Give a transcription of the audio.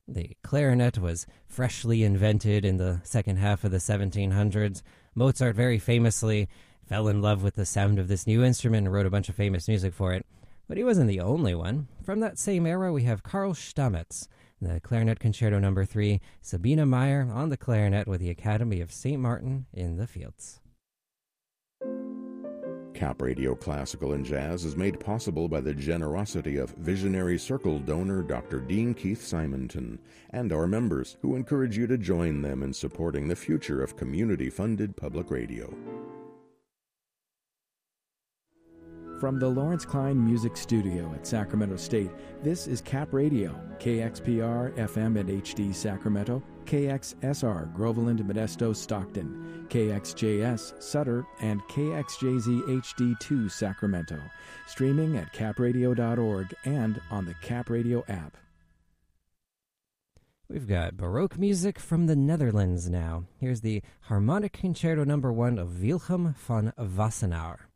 The clarinet was freshly invented in the second half of the 1700s. Mozart very famously fell in love with the sound of this new instrument and wrote a bunch of famous music for it. But he wasn't the only one. From that same era, we have Karl Stamitz, the Clarinet Concerto No. 3, Sabine Meyer on the clarinet with the Academy of St. Martin in the fields. Cap Radio Classical and Jazz is made possible by the generosity of visionary circle donor Dr. Dean Keith Simonton and our members, who encourage you to join them in supporting the future of community-funded public radio. From the Lawrence Klein Music Studio at Sacramento State, this is Cap Radio, KXPR FM and HD Sacramento, KXSR Groveland, Modesto, Stockton, KXJS Sutter, and KXJZ HD2 Sacramento. Streaming at capradio.org and on the Cap Radio app. We've got Baroque music from the Netherlands now. Here's the Harmonic Concerto No. 1 of Wilhelm von Wassenaar.